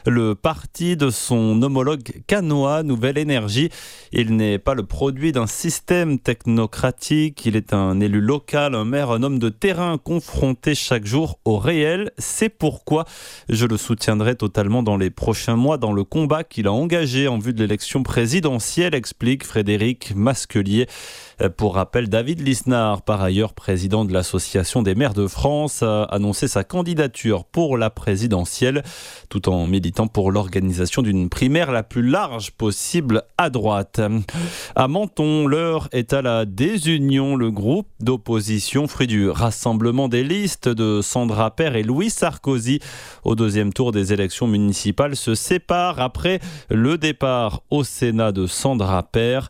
le parti de son homologue cannois Nouvelle Énergie. Il n'est pas le produit d'un système technocratique, il est un élu local, un maire, un homme de terrain confronté chaque jour au réel. C'est pourquoi je le soutiendrai totalement dans les prochains mois dans le combat qu'il a engagé en vue de l'élection présidentielle, explique Frédéric Masquelier. Pour rappel, David Lisnard, par ailleurs président de l'Association des maires de France, a annoncé sa candidature pour la présidentielle, tout en militant pour l'organisation d'une primaire la plus large possible à droite. À Menton, l'heure est à la désunion. Le groupe d'opposition, fruit du rassemblement des listes de Sandra Peire et Louis Sarkozy au deuxième tour des élections municipales, se sépare après le départ au Sénat de Sandra Peire.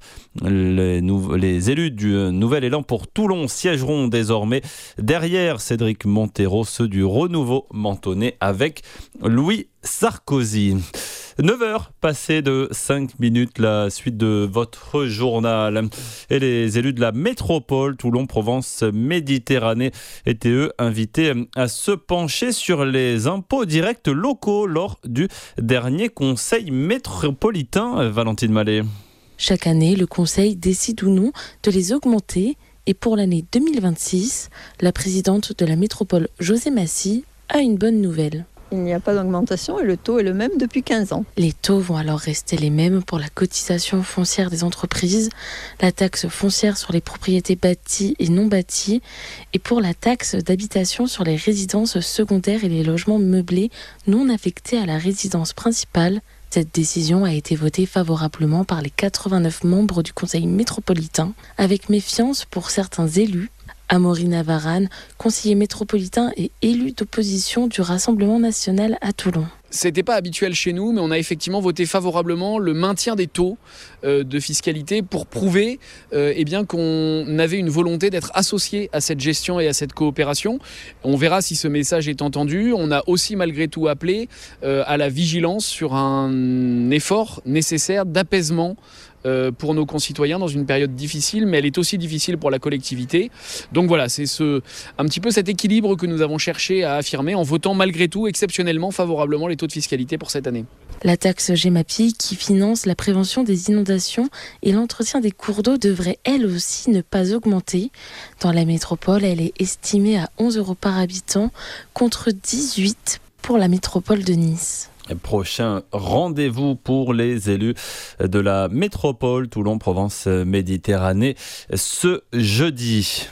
Les élus du Nouvel Élan pour Toulon siégeront désormais derrière Cédric Monteiro, ceux du renouveau mentonnais avec Louis Sarkozy. 9h passées de 5 minutes, la suite de votre journal. Et les élus de la métropole Toulon-Provence-Méditerranée étaient eux invités à se pencher sur les impôts directs locaux lors du dernier conseil métropolitain. Valentine Mallet. Chaque année, le Conseil décide ou non de les augmenter. Et pour l'année 2026, la présidente de la métropole, José Massy, a une bonne nouvelle. Il n'y a pas d'augmentation et le taux est le même depuis 15 ans. Les taux vont alors rester les mêmes pour la cotisation foncière des entreprises, la taxe foncière sur les propriétés bâties et non bâties et pour la taxe d'habitation sur les résidences secondaires et les logements meublés non affectés à la résidence principale. Cette décision a été votée favorablement par les 89 membres du Conseil métropolitain, avec méfiance pour certains élus. Amaury Varane, conseiller métropolitain et élu d'opposition du Rassemblement national à Toulon. C'était pas habituel chez nous, mais on a effectivement voté favorablement le maintien des taux de fiscalité pour prouver qu'on avait une volonté d'être associé à cette gestion et à cette coopération. On verra si ce message est entendu. On a aussi malgré tout appelé à la vigilance sur un effort nécessaire d'apaisement pour nos concitoyens dans une période difficile, mais elle est aussi difficile pour la collectivité. Donc voilà, c'est un petit peu cet équilibre que nous avons cherché à affirmer en votant malgré tout exceptionnellement favorablement les taux de fiscalité pour cette année. La taxe Gemapi qui finance la prévention des inondations et l'entretien des cours d'eau devrait elle aussi ne pas augmenter. Dans la métropole, elle est estimée à 11 € par habitant contre 18 pour la métropole de Nice. Prochain rendez-vous pour les élus de la métropole Toulon-Provence-Méditerranée ce jeudi.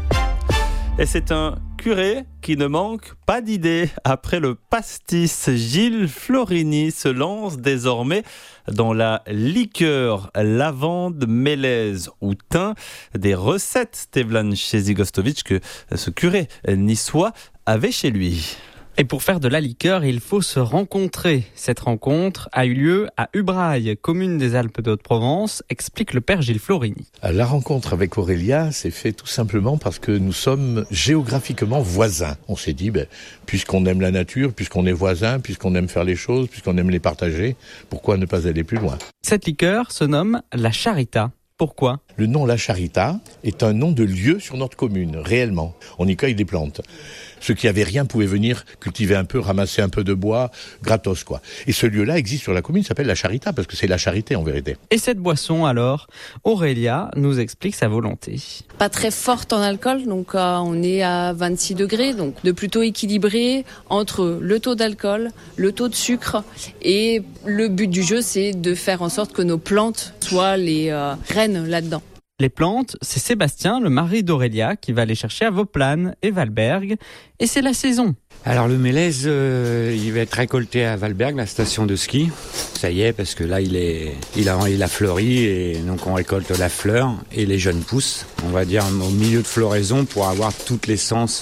Et c'est un curé qui ne manque pas d'idées. Après le pastis, Gilles Florini se lance désormais dans la liqueur lavande, mélèze ou thym. Des recettes, Stevlan Chezigostovic, que ce curé niçois avait chez lui. Et pour faire de la liqueur, il faut se rencontrer. Cette rencontre a eu lieu à Ubraille, commune des Alpes de Haute-Provence, explique le père Gilles Florini. La rencontre avec Aurélia s'est faite tout simplement parce que nous sommes géographiquement voisins. On s'est dit, puisqu'on aime la nature, puisqu'on est voisins, puisqu'on aime faire les choses, puisqu'on aime les partager, pourquoi ne pas aller plus loin ? Cette liqueur se nomme la Charita. Pourquoi ? Le nom La Charita est un nom de lieu sur notre commune, réellement. On y cueille des plantes. Ceux qui avaient rien pouvaient venir cultiver un peu, ramasser un peu de bois, gratos quoi. Et ce lieu-là existe sur la commune, s'appelle La Charita, parce que c'est la charité en vérité. Et cette boisson alors, Aurélia nous explique sa volonté. Pas très forte en alcool, donc on est à 26 degrés, donc de plutôt équilibré entre le taux d'alcool, le taux de sucre, et le but du jeu c'est de faire en sorte que nos plantes soient les reines là-dedans. Les plantes, c'est Sébastien, le mari d'Aurélia, qui va les chercher à Vauplane et Valberg. Et c'est la saison. Alors le mélèze, il va être récolté à Valberg, la station de ski. Ça y est, parce que là, il a fleuri et donc on récolte la fleur et les jeunes pousses. On va dire au milieu de floraison pour avoir toute l'essence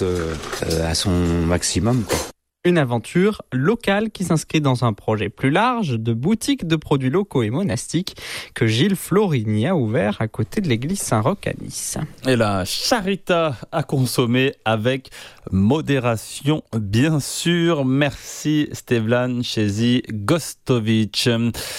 à son maximum, quoi. Une aventure locale qui s'inscrit dans un projet plus large de boutique de produits locaux et monastiques que Gilles Florini a ouvert à côté de l'église Saint-Roch à Nice. Et la charita à consommer avec modération, bien sûr. Merci Stevlan Chezigostovic.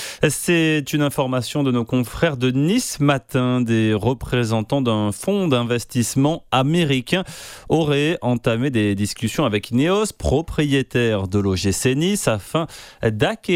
C'est une information de nos confrères de Nice Matin. Des représentants d'un fonds d'investissement américain auraient entamé des discussions avec Ineos, propriétaire de l'OGC Nice, afin d'acquérir